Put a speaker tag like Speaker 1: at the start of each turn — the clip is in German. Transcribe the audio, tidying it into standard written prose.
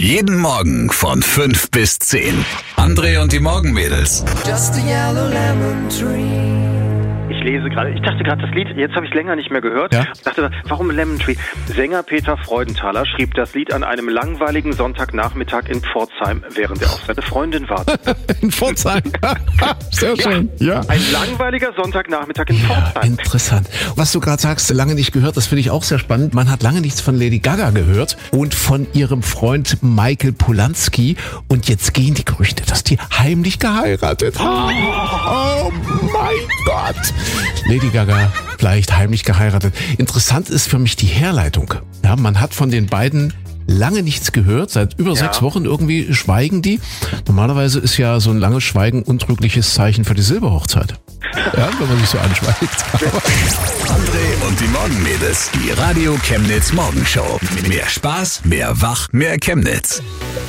Speaker 1: Jeden Morgen von 5 bis 10. André und die Morgenmädels.
Speaker 2: Just a yellow lemon tree.
Speaker 3: Ich dachte gerade das Lied, jetzt habe ich es länger nicht mehr gehört.
Speaker 4: Ja?
Speaker 3: Ich dachte, warum Lemon Tree? Sänger Peter Freudenthaler schrieb das Lied an einem langweiligen Sonntagnachmittag in Pforzheim, während er auf seine Freundin wartete.
Speaker 4: In Pforzheim. Sehr schön. Ja.
Speaker 3: Ein langweiliger Sonntagnachmittag in Pforzheim.
Speaker 4: Interessant. Was du gerade sagst, lange nicht gehört, das finde ich auch sehr spannend. Man hat lange nichts von Lady Gaga gehört und von ihrem Freund Michael Polanski. Und jetzt gehen die Gerüchte, dass die heimlich geheiratet haben. Oh mein Gott. Lady Gaga vielleicht heimlich geheiratet. Interessant ist für mich die Herleitung. Ja, man hat von den beiden lange nichts gehört. Seit über 6 Wochen irgendwie schweigen die. Normalerweise ist ja so ein langes Schweigen untrügliches Zeichen für die Silberhochzeit. Ja, wenn man sich so anschweigt.
Speaker 1: André und die Morgenmädels. Die Radio Chemnitz Morgenshow. Mehr Spaß, mehr Wach, mehr Chemnitz.